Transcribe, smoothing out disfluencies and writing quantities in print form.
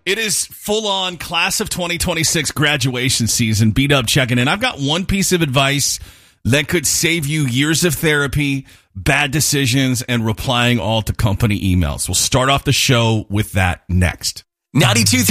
It is full-on class of 2026 graduation season. B-Dub checking in. I've got one piece of advice that could save you years of therapy, bad decisions, and replying all to company emails. We'll start off the show with that next. 92.3